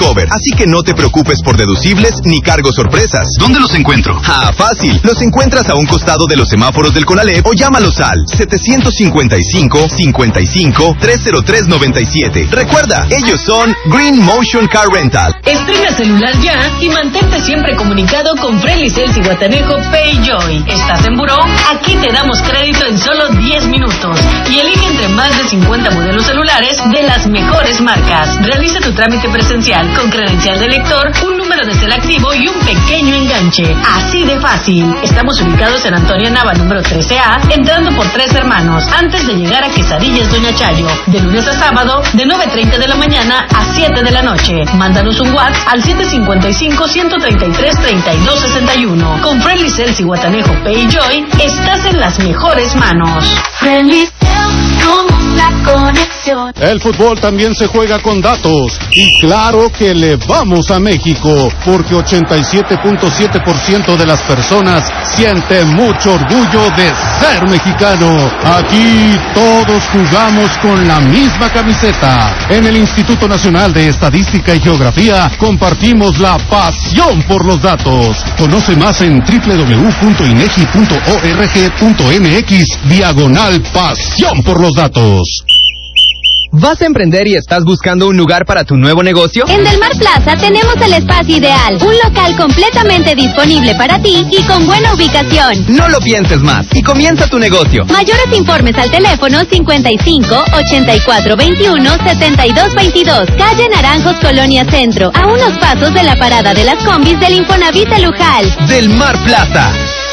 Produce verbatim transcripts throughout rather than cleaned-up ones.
Discover, así que no te preocupes por deducibles ni cargos sorpresas. ¿Dónde los encuentro? Ah, fácil. Los encuentras a un costado de los semáforos del Conalep o llámalos al setecientos cincuenta y cinco, cincuenta y cinco, trescientos tres noventa y siete. Recuerda, ellos son Green Motion Car Rental. Estrena celular ya y mantente siempre comunicado con Friendly Sales y Guatanejo PayJoy. ¿Estás en buró? Aquí te damos crédito en solo diez minutos y elige entre más de cincuenta modelos celulares de las mejores marcas. Realiza tu trámite presencial con credencial de lector, un número de cel activo y un pequeño enganche. Así de fácil. Estamos ubicados en Antonio Nava, número trece A, entrando por Tres Hermanos, antes de llegar a Quesadillas Doña Chayo. De lunes a sábado, de nueve treinta de la mañana a siete de la noche. Mándanos un WhatsApp al siete cinco cinco, uno tres tres, tres dos seis uno. Con Friendly Sales y Guatanejo PayJoy, estás en las mejores manos. Friendly Sales, con la conexión. El fútbol también se juega con datos. Y claro que le vamos a México, porque ochenta y siete punto siete por ciento de las personas siente mucho orgullo de ser mexicano. Aquí todos jugamos con la misma camiseta. En el Instituto Nacional de Estadística y Geografía compartimos la pasión por los datos. Conoce más en doble u doble u doble u punto inegi punto org punto mx diagonal pasión por los datos. ¿Vas a emprender y estás buscando un lugar para tu nuevo negocio? En Del Mar Plaza tenemos el espacio ideal, un local completamente disponible para ti y con buena ubicación. No lo pienses más y comienza tu negocio. Mayores informes al teléfono cincuenta y cinco, ochenta y cuatro, veintiuno, setenta y dos veintidós, calle Naranjos, Colonia Centro, a unos pasos de la parada de las combis del Infonavit de Lujal. Del Mar Plaza.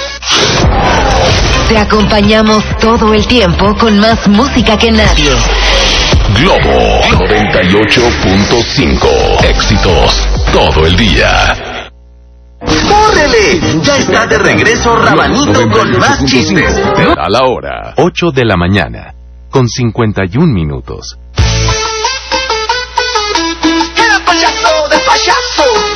Te acompañamos todo el tiempo con más música que nadie. Globo noventa y ocho punto cinco. Éxitos todo el día. ¡Córrele! Ya está de regreso Rabanito con más chismes. A la hora ocho de la mañana, con cincuenta y un minutos. ¡El payaso de payaso!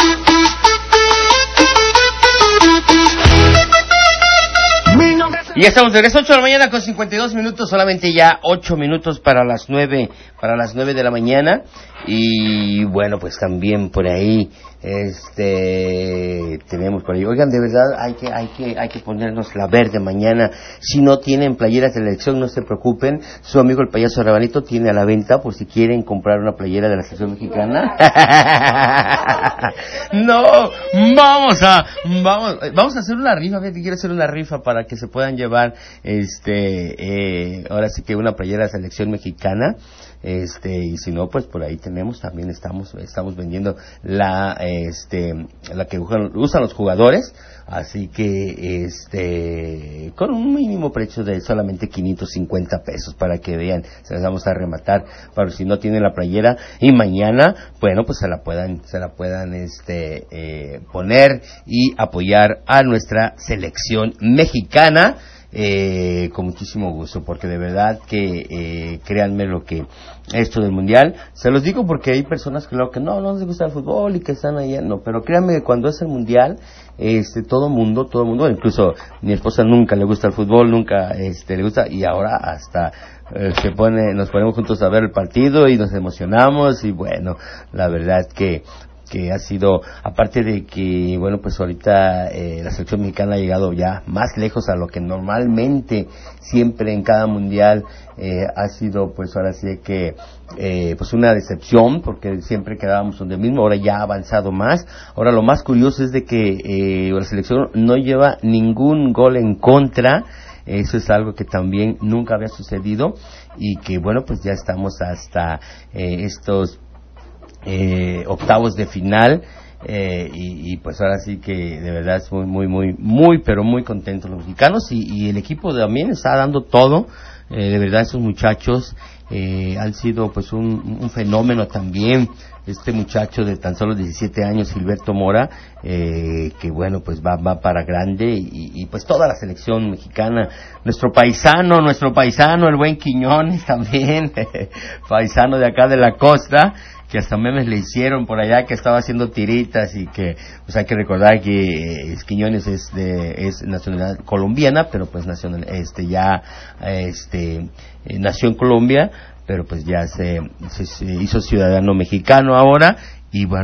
Y ya estamos de regreso, ocho de la mañana con cincuenta y dos minutos, solamente ya ocho minutos para las nueve, para las nueve de la mañana. Y bueno, pues también por ahí, este, tenemos por ahí, oigan, de verdad hay que, hay que, hay que ponernos la verde mañana. Si no tienen playeras de la selección, no se preocupen, su amigo el payaso Rabanito tiene a la venta por si quieren comprar una playera de la selección mexicana. No, vamos a, vamos, vamos a hacer una rifa, fíjate, quiero hacer una rifa para que se puedan llevar, este, eh, ahora sí que una playera de la selección mexicana. Este, y si no, pues por ahí tenemos, también estamos, estamos vendiendo la, este, la que usan, usan los jugadores, así que, este, con un mínimo precio de solamente quinientos cincuenta pesos, para que vean, se las vamos a rematar, para si no tienen la playera, y mañana, bueno, pues se la puedan, se la puedan, este, eh, poner y apoyar a nuestra selección mexicana. Eh, con muchísimo gusto, porque de verdad que eh, créanme lo que esto del mundial, se los digo porque hay personas que luego que no, no les gusta el fútbol y que están ahí, no, pero créanme que cuando es el mundial, este, todo mundo, todo mundo, incluso mi esposa nunca le gusta el fútbol, nunca, este, le gusta, y ahora hasta eh, se pone, nos ponemos juntos a ver el partido y nos emocionamos, y bueno, la verdad que que ha sido, aparte de que, bueno, pues ahorita eh, la selección mexicana ha llegado ya más lejos a lo que normalmente siempre en cada mundial eh, ha sido, pues ahora sí que, eh, pues una decepción, porque siempre quedábamos donde mismo, ahora ya ha avanzado más. Ahora lo más curioso es de que eh, la selección no lleva ningún gol en contra. Eso es algo que también nunca había sucedido, y que, bueno, pues ya estamos hasta eh, estos Eh, octavos de final, eh, y, y pues ahora sí que de verdad es muy, muy, muy, muy, pero muy contentos los mexicanos, y, y el equipo también está dando todo, eh, de verdad esos muchachos eh, han sido pues un, un fenómeno también. Este muchacho de tan solo diecisiete años, Gilberto Mora, eh, que bueno, pues va, va para grande, y, y pues toda la selección mexicana, nuestro paisano, nuestro paisano, el buen Quiñones también, paisano de acá de la costa, que hasta memes le hicieron por allá, que estaba haciendo tiritas, y que pues hay que recordar que eh, Quiñones es de es nacionalidad colombiana, pero pues nacional este ya este eh, nació en Colombia, pero pues ya se, se, se hizo ciudadano mexicano ahora, y bueno,